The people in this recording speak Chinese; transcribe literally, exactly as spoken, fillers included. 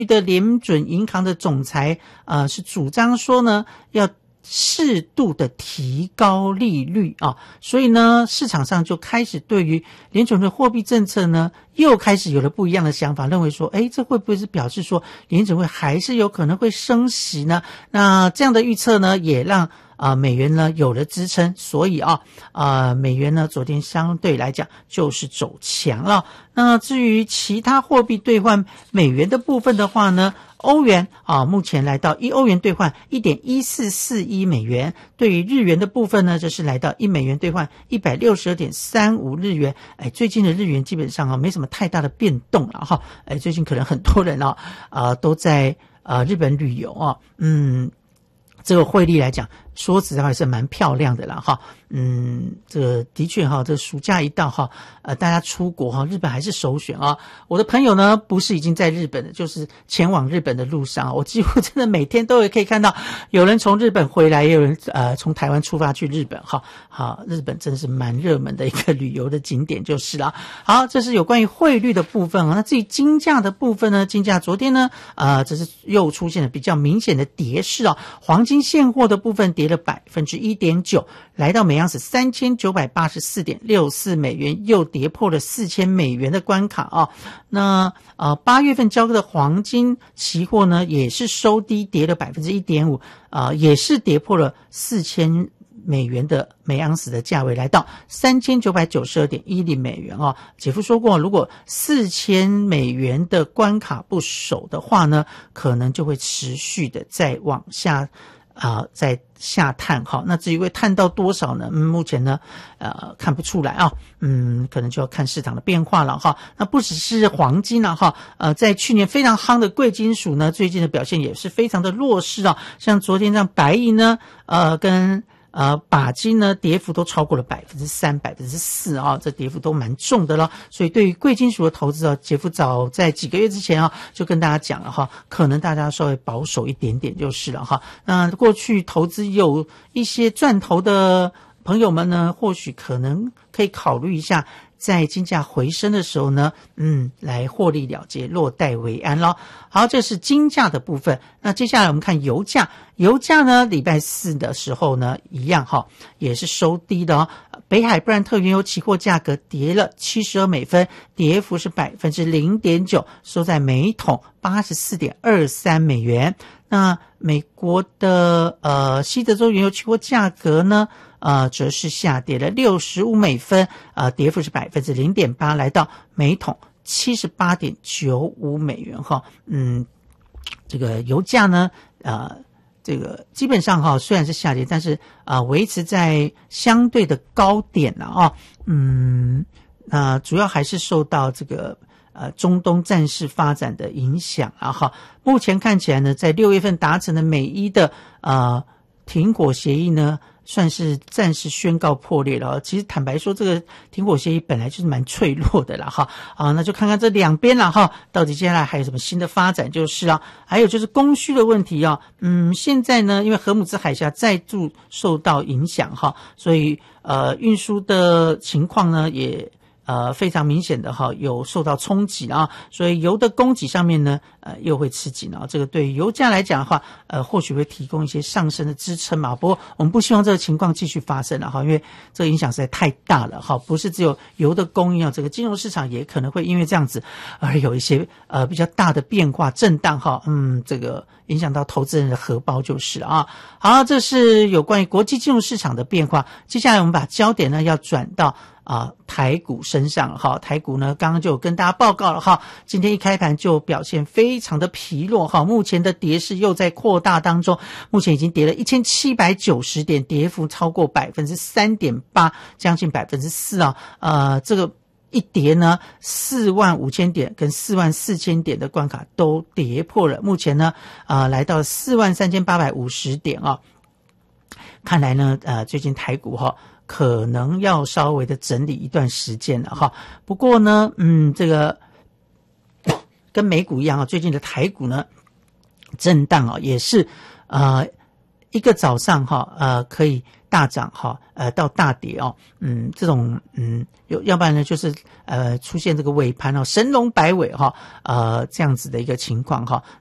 的联准银行的总裁呃是主张说呢，要适度的提高利率啊，所以呢，市场上就开始对于联准会货币政策呢，又开始有了不一样的想法，认为说，诶，这会不会是表示说联准会还是有可能会升息呢？那这样的预测呢，也让啊、呃、美元呢有了支撑，所以啊啊、呃、美元呢昨天相对来讲就是走强了。那至于其他货币兑换美元的部分的话呢，欧元啊，目前来到一欧元兑换 一点一四四一 美元，对于日元的部分呢，这是来到一美元兑换 一百六十二点三五 日元。哎，最近的日元基本上啊没什么太大的变动了哈。哎，最近可能很多人啊啊都在啊日本旅游啊，嗯，这个汇率来讲，说实在话是蛮漂亮的啦哈。嗯，这个的确哈，这个暑假一到哈，呃，大家出国哈，日本还是首选啊。我的朋友呢，不是已经在日本的，就是前往日本的路上，我几乎真的每天都有可以看到有人从日本回来，也有人呃从台湾出发去日本哈。好，日本真的是蛮热门的一个旅游的景点就是了。好，这是有关于汇率的部分啊。那至于金价的部分呢，金价昨天呢，呃，这是又出现了比较明显的跌势啊。黄金现货的部分跌了百分之一点九，来到每盎司三千九百八十四点六四美元，又跌破了四千美元的关卡啊。那呃八月份交割的黄金期货呢，也是收低，跌了百分之一点五，啊，也是跌破了四千美元的每盎司的价位，来到三千九百九十二点一零美元啊。姐夫说过，如果四千美元的关卡不守的话呢，可能就会持续的再往下啊、呃，再下探哈。那至于会探到多少呢？嗯，目前呢，呃，看不出来啊。嗯，可能就要看市场的变化了哈。那不只是黄金了哈，呃，在去年非常夯的贵金属呢，最近的表现也是非常的弱势啊。像昨天像白银呢，呃，跟呃，钯金呢，跌幅都超过了百分之三、百分之四啊，这跌幅都蛮重的了。所以对于贵金属的投资啊，杰夫早在几个月之前啊，就跟大家讲了哈，可能大家稍微保守一点点就是了哈。那过去投资有一些赚头的朋友们呢，或许可能可以考虑一下，在金价回升的时候呢，嗯，来获利了结，落袋为安咯。好，这是金价的部分。那接下来我们看油价，油价呢，礼拜四的时候呢，一样哈，也是收低的哦。北海布兰特原油期货价格跌了七十二美分，跌幅是百分之零点九，收在每桶八十四点二三美元。那美国的呃西德州原油期货价格呢？呃，则是下跌了六十五美分，呃，跌幅是百分之零点八，来到每桶七十八点九五美元哈。嗯，这个油价呢，呃，这个基本上哈，虽然是下跌，但是啊、呃，维持在相对的高点了啊。嗯，那、呃、主要还是受到这个呃中东战事发展的影响啊哈。目前看起来呢，在六月份达成的美伊的呃停火协议呢，算是暂时宣告破裂了。其实坦白说，这个停火协议本来就是蛮脆弱的啦哈。啊，那就看看这两边啦哈，到底接下来还有什么新的发展就是啊。还有就是供需的问题啊，嗯，现在呢，因为荷姆兹海峡再度受到影响哈，所以呃运输的情况呢也呃，非常明显的哈，有受到冲击啊，所以油的供给上面呢，呃，又会吃紧啊。这个对于油价来讲的话，呃，或许会提供一些上升的支撑嘛。不过我们不希望这个情况继续发生了哈，因为这个影响实在太大了哈。不是只有油的供应啊，这个金融市场也可能会因为这样子而有一些呃比较大的变化震荡哈。嗯，这个影响到投资人的荷包就是啊。好，这是有关于国际金融市场的变化。接下来我们把焦点呢要转到啊，台股身上哈，台股呢刚刚就有跟大家报告了哈，今天一开盘就表现非常的疲弱哈，目前的跌势又在扩大当中，目前已经跌了一千七百九十点，跌幅超过百分之三点八，将近百分之四啊，呃，这个一跌呢，四万五千点跟四万四千点的关卡都跌破了，目前呢，啊、呃，来到四万三千八百五十点啊，看来呢，呃，最近台股哈。可能要稍微的整理一段时间了哈，不过呢，嗯，这个跟美股一样啊，最近的台股呢震荡啊，也是呃一个早上哈呃可以大涨哈，呃到大跌哦，嗯这种嗯有要不然呢就是呃出现这个尾盘哦神龙摆尾哈，呃这样子的一个情况哈。